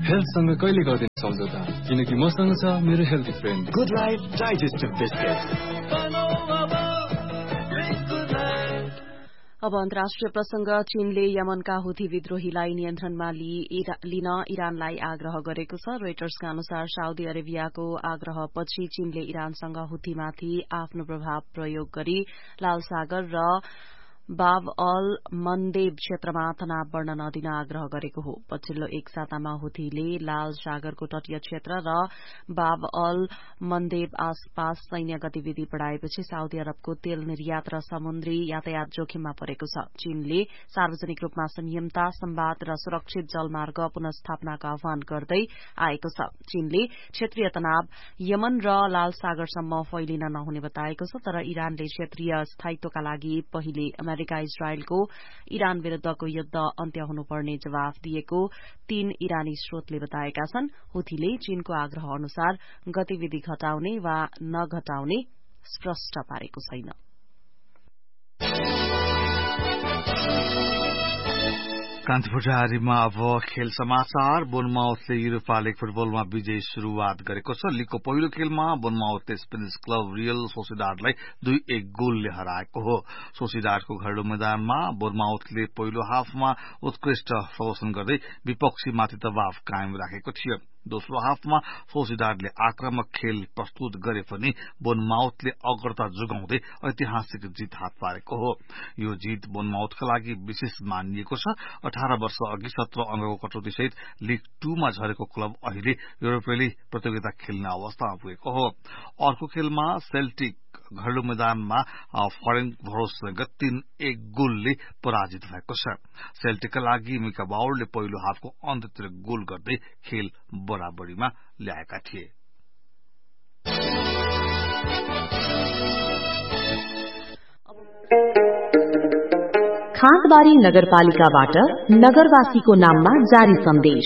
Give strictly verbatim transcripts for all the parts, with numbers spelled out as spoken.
हेल्थसँग कहिले गर्दैन सम्झौता, किनकि मसँग छ मेरो healthy friend good life digestive biscuit. अब अन्तर्राष्ट्रिय प्रसंग। चीनले यमनका हुथी विद्रोहीलाई नियन्त्रणमा लिन इरानलाई आग्रह गरेको छ। रोइटर्सका अनुसार साउदी अरेबियाको आग्रहपछि चीनले इरानसँग हुथीमाथि आफ्नो प्रभाव प्रयोग गरी लाल सागर र बाब अल मन्देब क्षेत्रमा तनाव बढ़न नदिन आग्रह गरेको हो। पछिल्लो एक सातामा हुथीले लाल सागरको तटीय क्षेत्र र बाब अल मन्देब आसपास सैन्य गतिविधि बढ़ाएपछि साउदी अरबको तेल निर्यात र समुद्री यातायात जोखिममा परेको छ। चीनले सार्वजनिक रूपमा संयमता, संवाद र सुरक्षित जलमार्ग पुनस्थापनाको आह्वान गर्दै आएको छ। चीनले क्षेत्रीय तनाव यमन र लाल सागरसम्म फैलिन नहुने बताएको छ, तर इरानले क्षेत्रीय स्थायित्वका लागि पहिले अमेरिका इजरायलको इरान विरूद्धको युद्ध अन्त्य हुनुपर्ने जवाफ दिएको तीन इरानी स्रोतले बताएका छन्। हुथीले चीनको आग्रह अनुसार गतिविधि घटाउने वा नघटाउने स्पष्ट पारेको छैन। कान्तिपुर डायरीमा अब खेल समाचार। बोनमाउथले युरोपा लीग फुटबलमा विजयी शुरूआत गरेको छ। लीगको पहिलो खेलमा बोनमाउथले स्पेनिश क्लब रियल सोसिडाडलाई दुई एक गोलले हराएको हो। सोसिडाडको घरेलु मैदानमा बोनमाउथले पहिलो हाफमा उत्कृष्ट प्रदर्शन गर्दै विपक्षीमाथि दबाव कायम राखेको थियो। दोस्रो हाफमा सोसिडाडले आक्रामक खेल प्रस्तुत गरे पनि बोनमाउथले अग्रता जोगाउँदै ऐतिहासिक जित हात पारेको हो। यो जित बोनमाउथका लागि विशेष मानिएको छ। अठार वर्ष अघि सत्र अंकको कटौतीसहित लीग टूमा झरेको क्लब अहिले युरोपेली प्रतियोगिता खेल्ने अवस्थामा पुगेको हो। अर्को खेलमा सेल्टिक घरेलु मैदानमा फरेन्कभरोससँग तीन एक गोलले पराजित भएको छ। सेल्टिकका लागि मिका बाउरले पहिलो हाफको अन्त्यतिर गोल गर्दै खेल बराबरीमा ल्याएका थिए। खाँदबारी नगरपालिकाबाट नगरवासीको नाममा जारी सन्देश।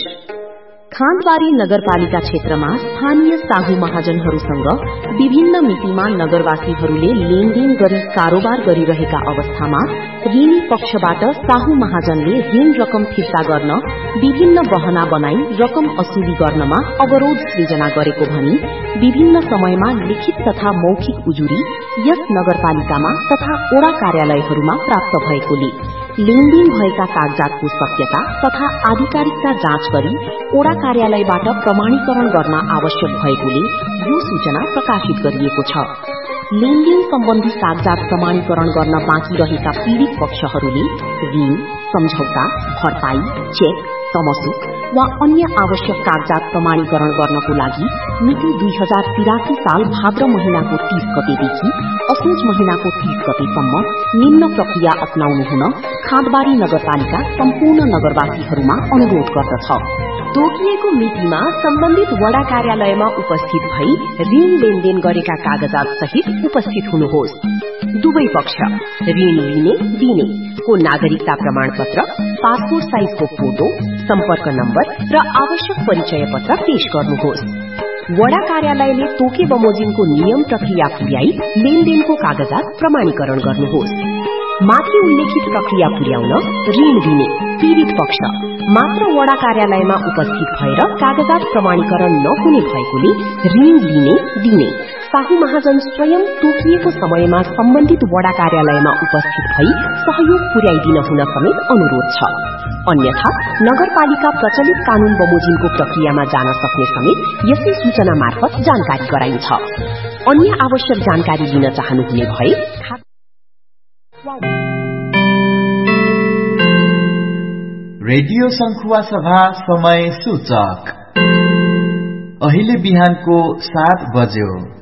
खाँदबारी नगरपालिका क्षेत्रमा स्थानीय साहु महाजनहरूसँग विभिन्न मितिमा नगरवासीहरूले लेनदेन गरी कारोबार गरिरहेका अवस्थामा ऋणी पक्षबाट साहु महाजनले ऋण रकम फिर्ता गर्न विभिन्न बहना बनाई रकम असुली गर्नमा अवरोध सृजना गरेको भनी विभिन्न समयमा लिखित तथा मौखिक उजुरी यस नगरपालिकामा तथा ओडा कार्यालयहरूमा प्राप्त भएकोले लेनदेन भएका कागजातको सत्यता तथा आधिकारिकता जाँच गरी ओडा कार्यालयबाट प्रमाणीकरण गर्न आवश्यक भएकोले यो सूचना प्रकाशित गरिएको छ। लेनदेन सम्बन्धी कागजात प्रमाणीकरण गर्न बाँकी रहेका पीड़ित पक्षहरूले ऋण, सम्झौता, भरपाई, चेक, तमसुक वा अन्य आवश्यक कागजात प्रमाणीकरण गर्नको लागि मिति दुई हजार तिरासी साल भाद्र महीनाको तीस गतेदेखि असोज महीनाको तीस गतेसम्म निम्न प्रक्रिया अपनाउनु हुन खाँदबारी नगरपालिका सम्पूर्ण नगरवासीहरूमा अनुरोध गर्दछ। तोकिएको मितिमा सम्बन्धित वडा कार्यालयमा उपस्थित भई ऋण लेनदेन गरेका कागजात सहित उपस्थित हुनुहोस्। दुवै पक्ष ऋण लिने दिने को नागरिकता प्रमाण पत्र, पासपोर्ट साइजको फोटो, सम्पर्क नम्बर र आवश्यक परिचय पत्र पेश गर्नुहोस्। वडा कार्यालयले तोके बमोजिमको नियम प्रक्रिया पुर्याई लेनदेनको कागजात प्रमाणीकरण गर्नुहोस्। माथि उल्लेखित प्रक्रिया पुर्याउन ऋण दिने पीड़ित पक्ष मात्र वडा कार्यालयमा उपस्थित भएर कागजात प्रमाणीकरण नहुने भएकोले ऋण लिने दिने साहु महाजन स्वयं तोकिएको समयमा सम्बन्धित वडा कार्यालयमा उपस्थित भई सहयोग पुर्याइदिन हुन समेत अनुरोध छ। अन्यथा नगरपालिका प्रचलित कानून बमोजिमको प्रक्रियामा जान सक्ने समेत यसै सूचना मार्फत जानकारी गराइन्छ। अन्य आवश्यक जानकारी लिन चाहनुहुने भए रेडियो संखुवा सभा समय सूचक अहिले बिहानको सात बज्यो।